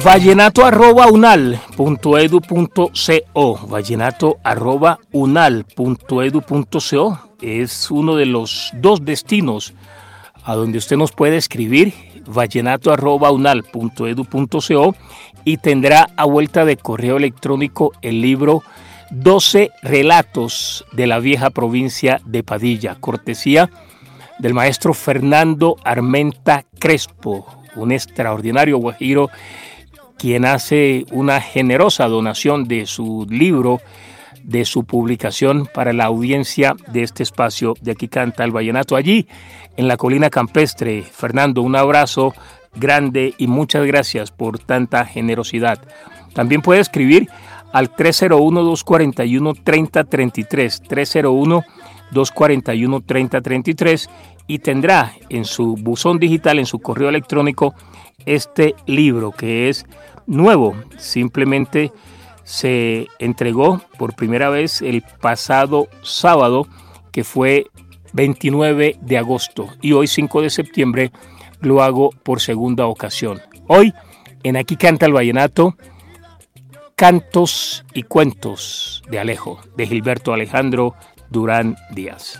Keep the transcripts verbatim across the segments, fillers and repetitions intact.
Vallenato arroba unal punto edu punto co, vallenato arroba unal punto edu punto co es uno de los dos destinos a donde usted nos puede escribir, vallenato arroba unal punto edu punto co, y tendrá a vuelta de correo electrónico el libro doce relatos de la vieja provincia de Padilla, cortesía del maestro Fernando Armenta Crespo, un extraordinario guajiro quien hace una generosa donación de su libro, de su publicación para la audiencia de este espacio de Aquí Canta el Vallenato, allí en la colina campestre. Fernando, un abrazo grande y muchas gracias por tanta generosidad. También puede escribir al tres cero uno, dos cuatro uno, tres cero tres tres, tres cero uno, dos cuatro uno, tres cero tres tres, y tendrá en su buzón digital, en su correo electrónico, este libro que es nuevo. Simplemente se entregó por primera vez el pasado sábado, que fue veintinueve de agosto, y hoy cinco de septiembre lo hago por segunda ocasión. Hoy en Aquí Canta el Vallenato, Cantos y Cuentos de Alejo, de Gilberto Alejandro Durán Díaz.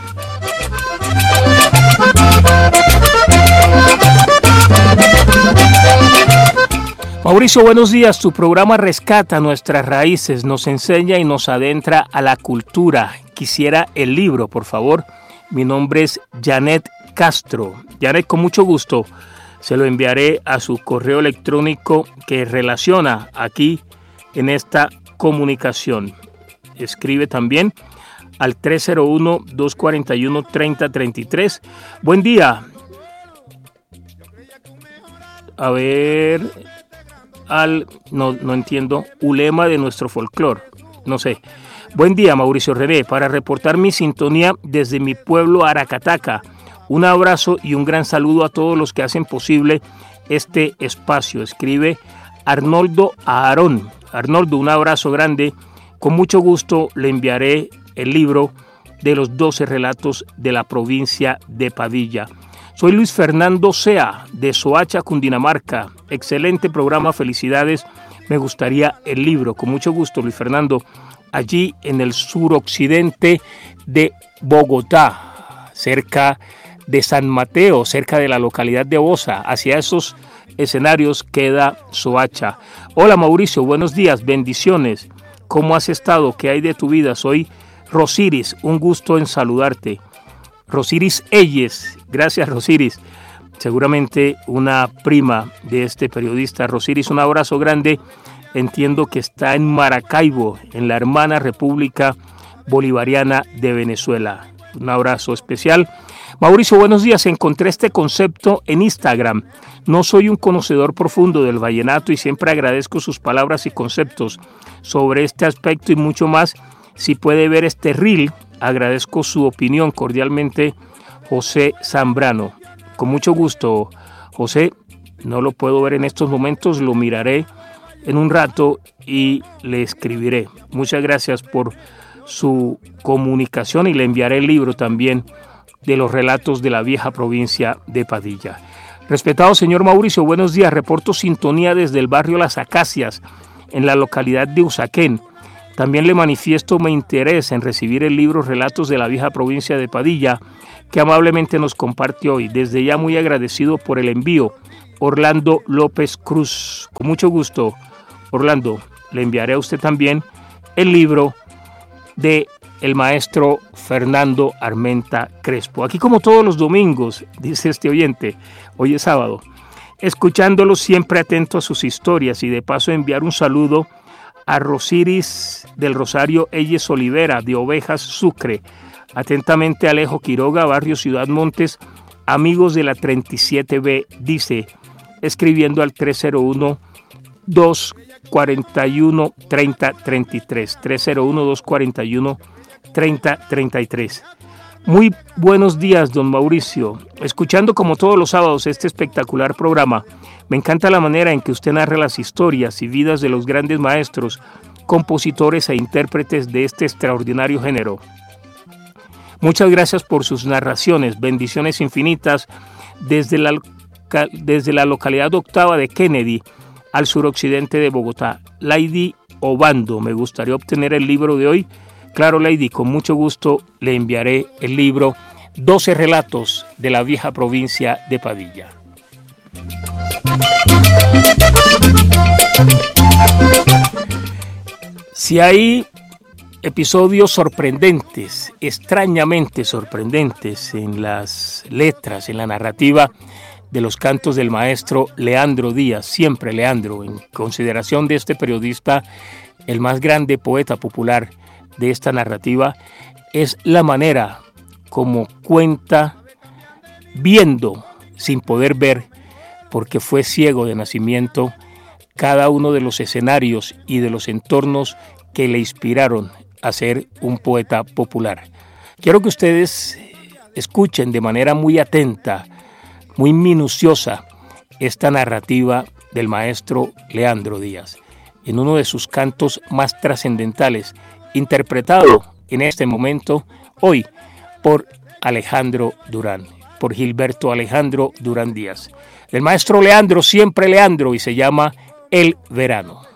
Mauricio, buenos días. Tu programa rescata nuestras raíces, nos enseña y nos adentra a la cultura. Quisiera el libro, por favor. Mi nombre es Janet Castro. Janet, con mucho gusto se lo enviaré a su correo electrónico que relaciona aquí en esta comunicación. Escribe también al tres cero uno, dos cuatro uno, tres cero tres tres. Buen día. A ver, al no, no entiendo, ulema de nuestro folclore, no sé. Buen día, Mauricio René, para reportar mi sintonía desde mi pueblo Aracataca. Un abrazo y un gran saludo a todos los que hacen posible este espacio. Escribe Arnoldo Aarón. Arnoldo, un abrazo grande. Con mucho gusto le enviaré el libro de los doce relatos de la provincia de Padilla. Soy Luis Fernando Sea, de Soacha, Cundinamarca. Excelente programa, felicidades. Me gustaría el libro. Con mucho gusto, Luis Fernando. Allí en el suroccidente de Bogotá, cerca de San Mateo, cerca de la localidad de Bosa. Hacia esos escenarios queda Soacha. Hola Mauricio, buenos días, bendiciones. ¿Cómo has estado? ¿Qué hay de tu vida? Soy Rosiris, un gusto en saludarte. Rosiris Eyes, gracias Rosiris. Seguramente una prima de este periodista. Rosiris, un abrazo grande. Entiendo que está en Maracaibo, en la hermana República Bolivariana de Venezuela. Un abrazo especial. Mauricio, buenos días. Encontré este concepto en Instagram. No soy un conocedor profundo del vallenato y siempre agradezco sus palabras y conceptos sobre este aspecto y mucho más. Si puede ver este reel, agradezco su opinión. Cordialmente, José Zambrano. Con mucho gusto, José. No lo puedo ver en estos momentos, lo miraré en un rato y le escribiré. Muchas gracias por su comunicación y le enviaré el libro también de los relatos de la vieja provincia de Padilla. Respetado señor Mauricio, buenos días. Reporto sintonía desde el barrio Las Acacias, en la localidad de Usaquén. También le manifiesto mi interés en recibir el libro Relatos de la vieja provincia de Padilla, que amablemente nos comparte hoy. Desde ya muy agradecido por el envío. Orlando López Cruz. Con mucho gusto, Orlando, le enviaré a usted también el libro de el maestro Fernando Armenta Crespo. Aquí como todos los domingos, dice este oyente, hoy es sábado, escuchándolo siempre atento a sus historias y de paso enviar un saludo a Rosiris del Rosario Eyes Olivera de Ovejas Sucre. Atentamente Alejo Quiroga, barrio Ciudad Montes, amigos de la treinta y siete B, dice, escribiendo al tres cero uno, dos cuatro uno, tres cero tres tres, tres cero uno, dos cuatro uno, tres cero tres tres. Muy buenos días, don Mauricio. Escuchando como todos los sábados este espectacular programa, me encanta la manera en que usted narra las historias y vidas de los grandes maestros, compositores e intérpretes de este extraordinario género. Muchas gracias por sus narraciones, bendiciones infinitas desde la, desde la localidad octava de Kennedy, al suroccidente de Bogotá. Lady Obando, me gustaría obtener el libro de hoy. Claro, Lady, con mucho gusto le enviaré el libro doce relatos de la vieja provincia de Padilla. Si hay episodios sorprendentes, extrañamente sorprendentes en las letras, en la narrativa de los cantos del maestro Leandro Díaz, siempre Leandro, en consideración de este periodista, el más grande poeta popular de esta narrativa, es la manera como cuenta viendo sin poder ver, porque fue ciego de nacimiento, cada uno de los escenarios y de los entornos que le inspiraron a ser un poeta popular. Quiero que ustedes escuchen de manera muy atenta, muy minuciosa, esta narrativa del maestro Leandro Díaz, en uno de sus cantos más trascendentales, interpretado en este momento, hoy, por Alejandro Durán, por Gilberto Alejandro Durán Díaz. El maestro Leandro, siempre Leandro, y se llama El Verano.